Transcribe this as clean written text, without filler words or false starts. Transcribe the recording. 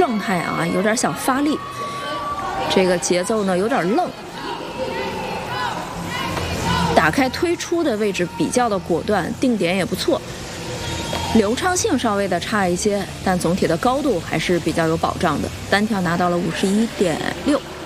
状态啊，有点想发力，这个节奏呢有点愣。打开推出的位置比较的果断，定点也不错，流畅性稍微的差一些，但总体的高度还是比较有保障的。单挑拿到了51.6。